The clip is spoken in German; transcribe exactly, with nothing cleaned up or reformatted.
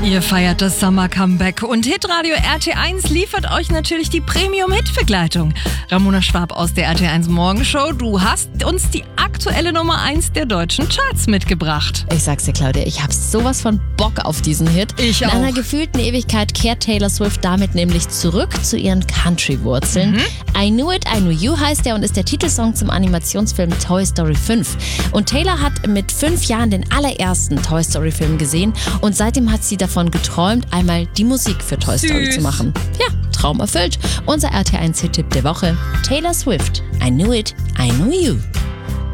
Ihr feiert das Summer-Comeback und Hitradio R T eins liefert euch natürlich die Premium-Hit-Begleitung. Ramona Schwab aus der R T eins Morgenshow, du hast uns die aktuelle Nummer eins der deutschen Charts mitgebracht. Ich sag's dir, Claudia, ich hab sowas von Bock auf diesen Hit. Ich auch. In einer gefühlten Ewigkeit kehrt Taylor Swift damit nämlich zurück zu ihren Country-Wurzeln. Mhm. I Knew It, I Knew You heißt er und ist der Titelsong zum Animationsfilm Toy Story fünf. Und Taylor hat mit fünf Jahren den allerersten Toy Story-Film gesehen und seitdem hat sie davon geträumt, einmal die Musik für Toy Story Süß. zu machen. Ja, Traum erfüllt. Unser R T eins Hit-Tipp der Woche: Taylor Swift, I Knew It, I Knew You.